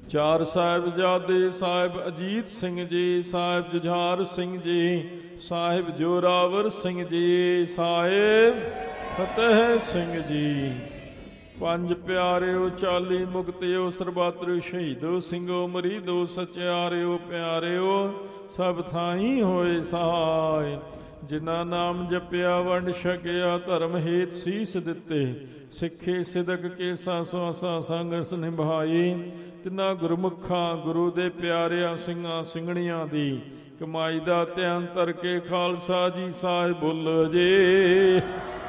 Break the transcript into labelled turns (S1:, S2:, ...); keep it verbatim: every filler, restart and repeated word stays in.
S1: ਚਾਰ ਸਾਹਿਬਜ਼ਾਦੇ ਸਾਹਿਬ ਅਜੀਤ ਸਿੰਘ ਜੀ, ਸਾਹਿਬ ਜੁਝਾਰ ਸਿੰਘ ਜੀ, ਸਾਹਿਬ ਜੋਰਾਵਰ ਸਿੰਘ ਜੀ, ਸਾਹਿਬ ਫਤਿਹ ਸਿੰਘ ਜੀ। ਪੰਜ ਪਿਆਰਿਓ ਚਾਲੀ ਮੁਕਤਿਓ ਸਰਬੱਤਰ ਸ਼ਹੀਦੋ ਸਿੰਘੋ ਮਰੀਦੋ ਸਚਿਆਰਿਓ ਪਿਆਰਿਓ ਸਭ ਥਾਈ ਹੋਏ ਸਹਾਇ। ਜਿਨ੍ਹਾਂ ਨਾਮ ਜਪਿਆ ਵੰਡ ਛਕਿਆ ਧਰਮ ਹੇਤ ਸੀਸ ਦਿੱਤੇ, ਸਿੱਖੇ ਸਿਦਕ ਕੇਸਾ ਸੁਆਸਾ ਸੰਗਸ ਨਿਭਾਈ। ਤਿੰਨਾਂ ਗੁਰਮੁਖਾਂ ਗੁਰੂ ਦੇ ਪਿਆਰਿਆਂ ਸਿੰਘਾਂ ਸਿੰਘਣੀਆਂ ਦੀ ਕਮਾਈ ਦਾ ਧਿਆਨ ਧਰ ਕੇ ਖਾਲਸਾ ਜੀ ਸਾਹਿਬ ਬੋਲੋ ਜੀ।